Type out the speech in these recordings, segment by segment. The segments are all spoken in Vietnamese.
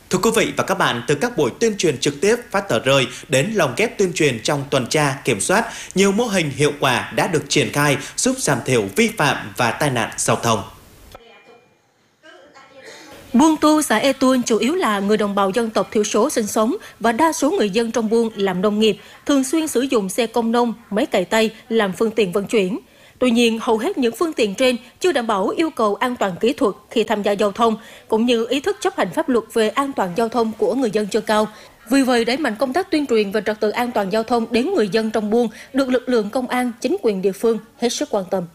Thưa quý vị và các bạn, từ các buổi tuyên truyền trực tiếp phát tờ rơi đến lồng ghép tuyên truyền trong tuần tra, kiểm soát, nhiều mô hình hiệu quả đã được triển khai giúp giảm thiểu vi phạm và tai nạn giao thông. Buôn Tu, xã E Tuôn chủ yếu là người đồng bào dân tộc thiểu số sinh sống và đa số người dân trong buôn làm nông nghiệp, thường xuyên sử dụng xe công nông, máy cày tay làm phương tiện vận chuyển. Tuy nhiên, hầu hết những phương tiện trên chưa đảm bảo yêu cầu an toàn kỹ thuật khi tham gia giao thông, cũng như ý thức chấp hành pháp luật về an toàn giao thông của người dân chưa cao. Vì vậy, đẩy mạnh công tác tuyên truyền về trật tự an toàn giao thông đến người dân trong buôn được lực lượng công an, chính quyền địa phương hết sức quan tâm.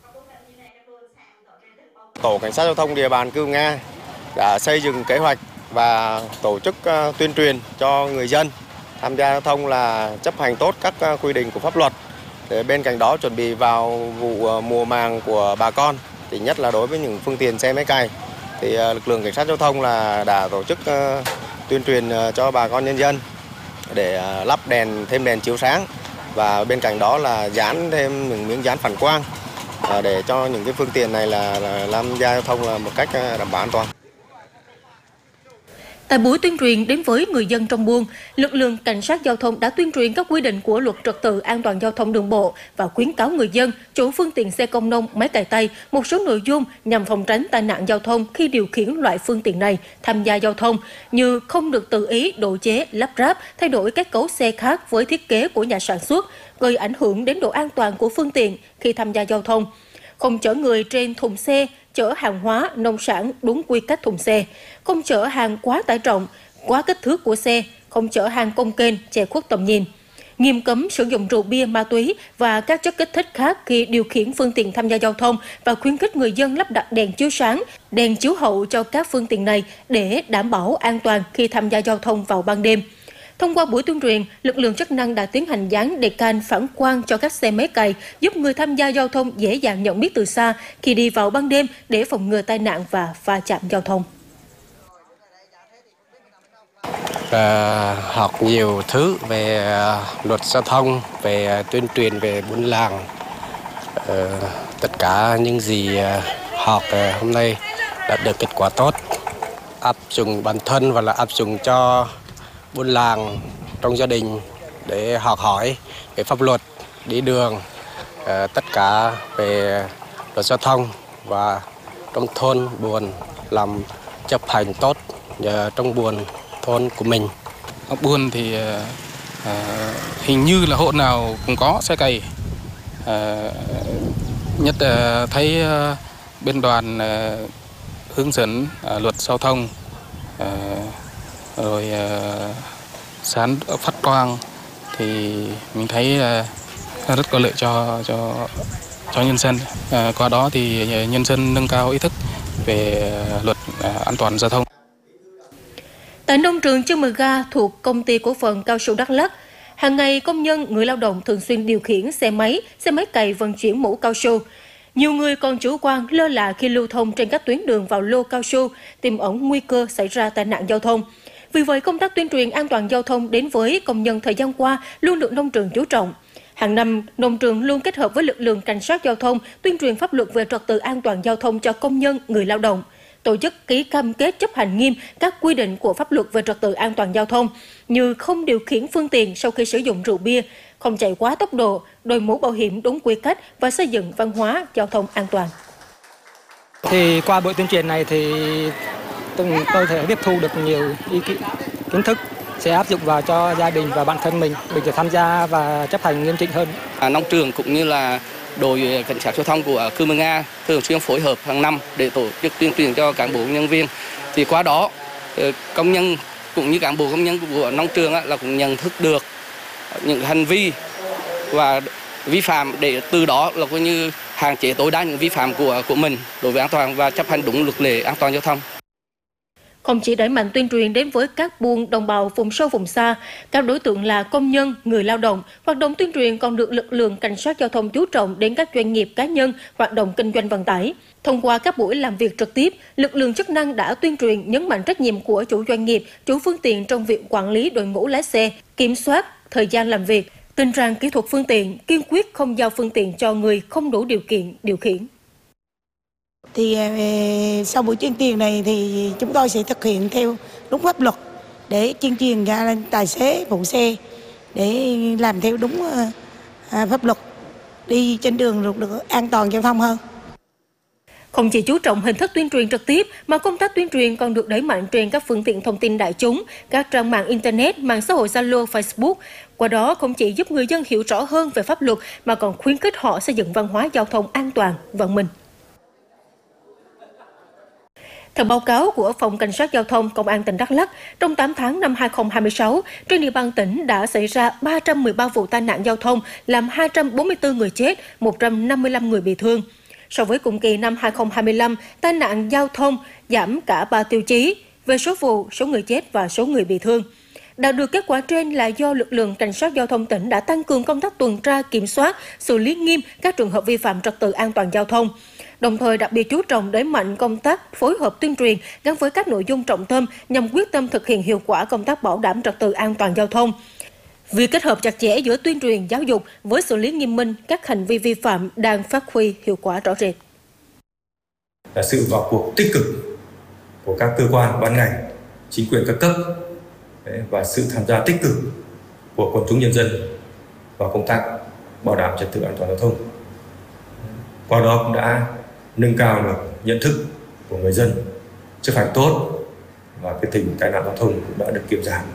Tổ cảnh sát giao thông địa bàn Cư Nga đã xây dựng kế hoạch và tổ chức tuyên truyền cho người dân tham gia giao thông là chấp hành tốt các quy định của pháp luật. Để bên cạnh đó chuẩn bị vào vụ mùa màng của bà con, thì nhất là đối với những phương tiện xe máy cày, thì lực lượng cảnh sát giao thông là đã tổ chức tuyên truyền cho bà con nhân dân để lắp thêm đèn chiếu sáng, và bên cạnh đó là dán thêm những miếng dán phản quang để cho những cái phương tiện này là tham gia giao thông là một cách đảm bảo an toàn. Tại buổi tuyên truyền đến với người dân trong buôn, lực lượng cảnh sát giao thông đã tuyên truyền các quy định của luật trật tự an toàn giao thông đường bộ và khuyến cáo người dân, chủ phương tiện xe công nông, máy cày tay một số nội dung nhằm phòng tránh tai nạn giao thông khi điều khiển loại phương tiện này tham gia giao thông, như không được tự ý độ chế, lắp ráp, thay đổi kết cấu xe khác với thiết kế của nhà sản xuất, gây ảnh hưởng đến độ an toàn của phương tiện khi tham gia giao thông, không chở người trên thùng xe, chở hàng hóa, nông sản đúng quy cách thùng xe, không chở hàng quá tải trọng, quá kích thước của xe, không chở hàng công kênh, che khuất tầm nhìn. Nghiêm cấm sử dụng rượu bia, ma túy và các chất kích thích khác khi điều khiển phương tiện tham gia giao thông và khuyến khích người dân lắp đặt đèn chiếu sáng, đèn chiếu hậu cho các phương tiện này để đảm bảo an toàn khi tham gia giao thông vào ban đêm. Thông qua buổi tuyên truyền, lực lượng chức năng đã tiến hành dán đề-can phản quang cho các xe máy cày, giúp người tham gia giao thông dễ dàng nhận biết từ xa khi đi vào ban đêm để phòng ngừa tai nạn và va chạm giao thông. Học nhiều thứ về luật giao thông, về tuyên truyền về buôn làng. Tất cả những gì học hôm nay đã được kết quả tốt, áp dụng bản thân và là áp dụng cho buôn làng trong gia đình để học hỏi về pháp luật, đi đường, tất cả về luật giao thông, và trong thôn buôn làm chấp hành tốt trong buôn thôn của mình. Ở buôn thì hình như là hộ nào cũng có xe cày, nhất thấy bên đoàn hướng dẫn luật giao thông, rồi dán phát quang, thì mình thấy rất có lợi cho nhân dân. Qua đó thì nhân dân nâng cao ý thức về luật an toàn giao thông. Tại nông trường Chư Mờ Ga thuộc Công ty Cổ phần Cao su Đắk Lắk, hàng ngày công nhân, người lao động thường xuyên điều khiển xe máy cày vận chuyển mũ cao su. Nhiều người còn chủ quan lơ là khi lưu thông trên các tuyến đường vào lô cao su, tiềm ẩn nguy cơ xảy ra tai nạn giao thông. Vì vậy, công tác tuyên truyền an toàn giao thông đến với công nhân thời gian qua luôn được nông trường chú trọng. Hàng năm, nông trường luôn kết hợp với lực lượng cảnh sát giao thông tuyên truyền pháp luật về trật tự an toàn giao thông cho công nhân, người lao động, tổ chức ký cam kết chấp hành nghiêm các quy định của pháp luật về trật tự an toàn giao thông như không điều khiển phương tiện sau khi sử dụng rượu bia, không chạy quá tốc độ, đội mũ bảo hiểm đúng quy cách và xây dựng văn hóa giao thông an toàn. Thì qua buổi tuyên truyền này thì tôi thể tiếp thu được nhiều kiến thức sẽ áp dụng vào cho gia đình và bản thân mình sẽ tham gia và chấp hành nghiêm chỉnh hơn. Nông trường cũng như là đội cảnh sát giao thông của Cư Mờ Nga thường xuyên phối hợp hàng năm để tổ chức tuyên truyền cho cán bộ nhân viên. Thì qua đó công nhân cũng như cán bộ công nhân của nông trường là cũng nhận thức được những hành vi và vi phạm, để từ đó là coi như hạn chế tối đa những vi phạm của mình đối với an toàn và chấp hành đúng luật lệ an toàn giao thông. Không chỉ đẩy mạnh tuyên truyền đến với các buôn đồng bào vùng sâu vùng xa, các đối tượng là công nhân, người lao động, hoạt động tuyên truyền còn được lực lượng cảnh sát giao thông chú trọng đến các doanh nghiệp cá nhân hoạt động kinh doanh vận tải. Thông qua các buổi làm việc trực tiếp, lực lượng chức năng đã tuyên truyền nhấn mạnh trách nhiệm của chủ doanh nghiệp, chủ phương tiện trong việc quản lý đội ngũ lái xe, kiểm soát thời gian làm việc, tình trạng kỹ thuật phương tiện, kiên quyết không giao phương tiện cho người không đủ điều kiện điều khiển. Thì sau buổi tuyên truyền này thì chúng tôi sẽ thực hiện theo đúng pháp luật để tuyên truyền cho tài xế phụ xe để làm theo đúng pháp luật, đi trên đường được an toàn giao thông hơn. Không chỉ chú trọng hình thức tuyên truyền trực tiếp mà công tác tuyên truyền còn được đẩy mạnh trên các phương tiện thông tin đại chúng, các trang mạng Internet, mạng xã hội Zalo, Facebook. Qua đó không chỉ giúp người dân hiểu rõ hơn về pháp luật mà còn khuyến khích họ xây dựng văn hóa giao thông an toàn, văn minh. Theo báo cáo của Phòng Cảnh sát Giao thông Công an tỉnh Đắk Lắk, trong 8 tháng năm 2026, trên địa bàn tỉnh đã xảy ra 313 vụ tai nạn giao thông, làm 244 người chết, 155 người bị thương. So với cùng kỳ năm 2025, tai nạn giao thông giảm cả 3 tiêu chí về số vụ, số người chết và số người bị thương. Đạt được kết quả trên là do lực lượng Cảnh sát Giao thông tỉnh đã tăng cường công tác tuần tra, kiểm soát, xử lý nghiêm các trường hợp vi phạm trật tự an toàn giao thông. Đồng thời đặc biệt chú trọng đẩy mạnh công tác phối hợp tuyên truyền gắn với các nội dung trọng tâm nhằm quyết tâm thực hiện hiệu quả công tác bảo đảm trật tự an toàn giao thông. Việc kết hợp chặt chẽ giữa tuyên truyền, giáo dục với xử lý nghiêm minh các hành vi vi phạm đang phát huy hiệu quả rõ rệt. Là sự vào cuộc tích cực của các cơ quan, ban ngành, chính quyền các cấp và sự tham gia tích cực của quần chúng nhân dân vào công tác bảo đảm trật tự an toàn giao thông. Qua đó cũng đã nâng cao được nhận thức của người dân, chấp hành tốt và cái tình tai nạn giao thông cũng đã được kiểm giảm.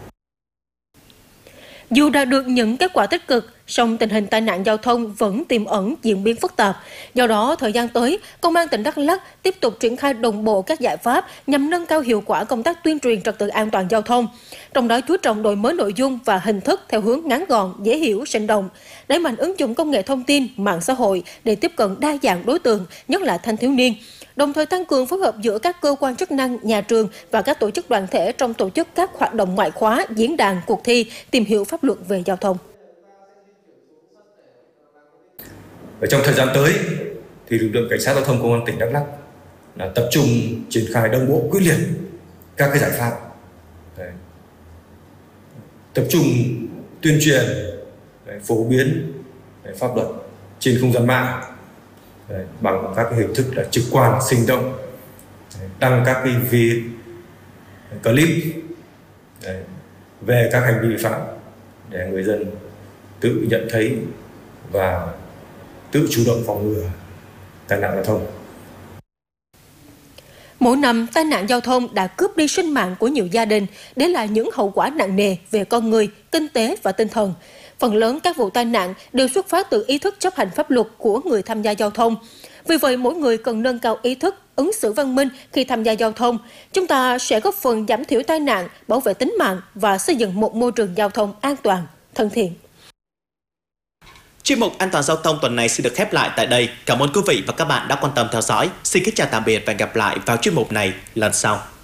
Dù đạt được những kết quả tích cực, song tình hình tai nạn giao thông vẫn tiềm ẩn diễn biến phức tạp. Do đó, thời gian tới, Công an tỉnh Đắk Lắk tiếp tục triển khai đồng bộ các giải pháp nhằm nâng cao hiệu quả công tác tuyên truyền trật tự an toàn giao thông. Trong đó chú trọng đổi mới nội dung và hình thức theo hướng ngắn gọn, dễ hiểu, sinh động, đẩy mạnh ứng dụng công nghệ thông tin, mạng xã hội để tiếp cận đa dạng đối tượng, nhất là thanh thiếu niên. Đồng thời tăng cường phối hợp giữa các cơ quan chức năng, nhà trường và các tổ chức đoàn thể trong tổ chức các hoạt động ngoại khóa, diễn đàn, cuộc thi, tìm hiểu pháp luật về giao thông. Ở trong thời gian tới, thì lực lượng Cảnh sát Giao thông Công an tỉnh Đắk Lắk là tập trung triển khai đồng bộ quyết liệt các cái giải pháp. Tập trung tuyên truyền, phổ biến pháp luật trên không gian mạng bằng các hình thức là trực quan, sinh động, đăng các cái clip về các hành vi vi phạm để người dân tự nhận thấy và tự chủ động phòng ngừa tai nạn giao thông. Mỗi năm, tai nạn giao thông đã cướp đi sinh mạng của nhiều gia đình, để lại những hậu quả nặng nề về con người, kinh tế và tinh thần. Phần lớn các vụ tai nạn đều xuất phát từ ý thức chấp hành pháp luật của người tham gia giao thông. Vì vậy, mỗi người cần nâng cao ý thức, ứng xử văn minh khi tham gia giao thông. Chúng ta sẽ góp phần giảm thiểu tai nạn, bảo vệ tính mạng và xây dựng một môi trường giao thông an toàn, thân thiện. Chuyên mục An toàn giao thông tuần này xin được khép lại tại đây. Cảm ơn quý vị và các bạn đã quan tâm theo dõi. Xin kính chào tạm biệt và hẹn gặp lại vào chuyên mục này lần sau.